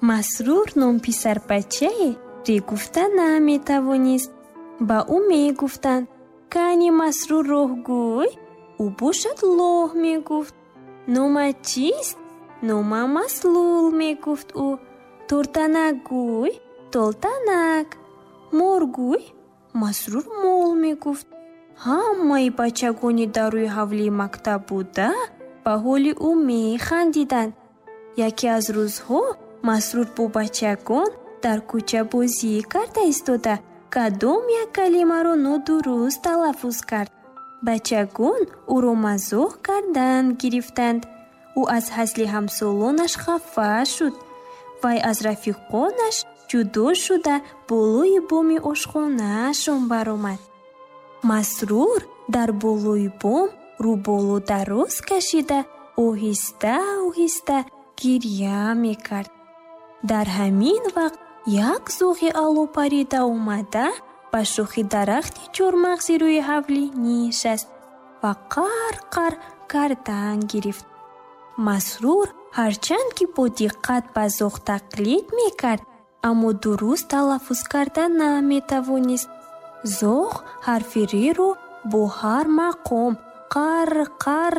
Масрур ном писарбачае ре гуфта наметавонист. ба ӯ мегуфтанд: кани Масрур роҳгӯй? ӯ бошад лоҳ мегуфт. номат чист? номам Маслул мегуфт ӯ. тортанакгӯй? толтанак. моргӯй? Масрур мол мегуфт. ҳамаи бачагони дар рӯи ҳавлии мактаб буда ба ҳоли ӯ механдиданд. яке аз рӯзҳо Масрур бо бачагон дар кӯча бозӣ карда истода кадом як калимаро нодуруст талаффуз кард. бачагон ӯро мазоҳ кардан гирифтанд. ӯ аз ҳазли ҳамсолонаш хафа шуд. вай аз рафиқонаш ҷудо шуда болои боми ошхонаашон баромад. Масрур дар болои бом рӯ боло дароз кашида оҳиста оҳиста гирья мекард. дар ҳамин вақт як зоғи алопарида омада ба шохи дарахти чормағзи рӯи ҳавлӣ нишаст ва қар кардан гирифт. Масрур ҳарчанд ки бо диққат ба зоғ тақлид мекард, аммо дуруст талаффуз кардан наметавонист. зоғ ҳарфи реро бо ҳар мақом қар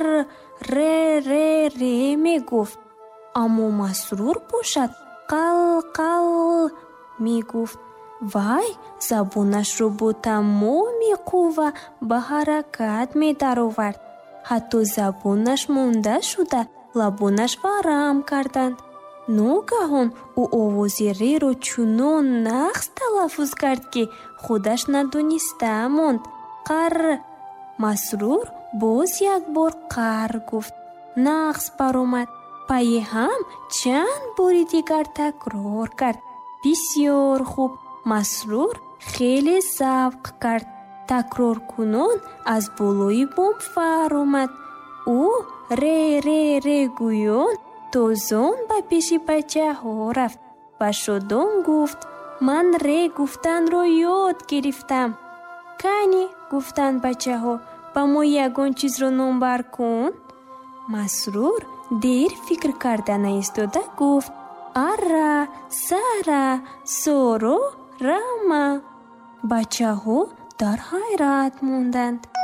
ре мегуфт, аммо Масрур бошад қал мегуфт. вай забонашро бо тамоми қувва ба ҳаракат медаровард. ҳатто забонаш монда шуда лабонаш варам карданд. ногаҳон ӯ овози реро чунон нағз талаффуз кард ки худаш надониста монд. қар. Масрур боз як бор қар гуфт. нағз баромад. пайи ҳам чанд бори дигар такрор кард. бисёр хуб. Масрур хеле завқ кард. такроркунон аз болои бом фар омад. ӯ ре гӯён тозон ба пеши бачаҳо рафт ва шодон гуфт: ман ре гуфтанро ёд гирифтам. кани? гуфтанд бачаҳо. ба мо ягон чизро номбар кун. Масрур дер фикр кардана истода гуфт: арра, сара, соро, рама. бачаҳо дар ҳайрат монданд.